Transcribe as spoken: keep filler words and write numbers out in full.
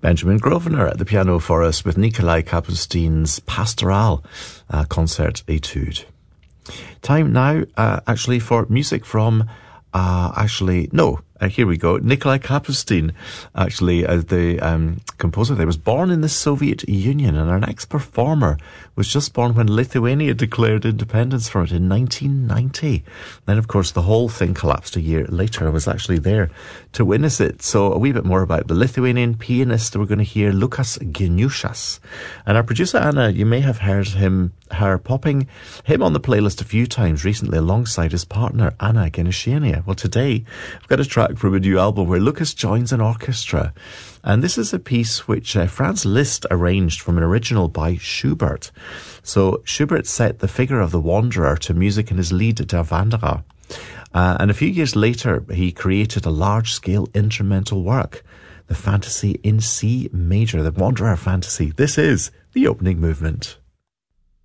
Benjamin Grosvenor at the piano for us with Nikolai Kapustein's Pastoral uh, Concert Etude. Time now, uh, actually, for music from, uh, actually, no, uh, here we go. Nikolai Kapustein, actually, as the um, composer there, was born in the Soviet Union, and our next performer was just born when Lithuania declared independence from it in nineteen ninety. Then, of course, the whole thing collapsed a year later. I was actually there to witness it. So a wee bit more about the Lithuanian pianist. We're going to hear Lukas Geniushas. And our producer, Anna, you may have heard him, her popping him on the playlist a few times recently alongside his partner, Anna Genishania. Well, today, I've got a track from a new album where Lukas joins an orchestra. And this is a piece which uh, Franz Liszt arranged from an original by Schubert. So Schubert set the figure of the Wanderer to music in his Lied der Wanderer. Uh, and a few years later, he created a large-scale instrumental work, the Fantasy in C Major, the Wanderer Fantasy. This is the opening movement.